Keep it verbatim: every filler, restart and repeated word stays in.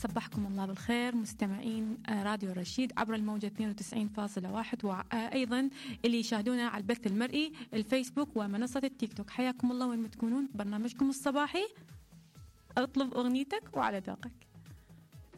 صبحكم الله بالخير مستمعين راديو رشيد عبر الموجة اثنين وتسعين فاصلة واحد، وأيضا اللي يشاهدونا على البث المرئي الفيسبوك ومنصة التيك توك. حياكم الله وين ما تكونون. برنامجكم الصباحي اطلب أغنيتك وعلى ذوقك.